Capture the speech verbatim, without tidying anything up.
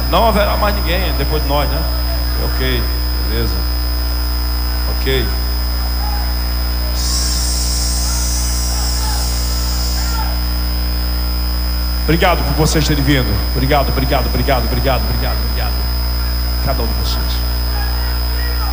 Não haverá mais ninguém depois de nós, né? Ok, beleza. Ok. Obrigado por vocês terem vindo. Obrigado, obrigado, obrigado, obrigado, obrigado, obrigado. Cada um de vocês.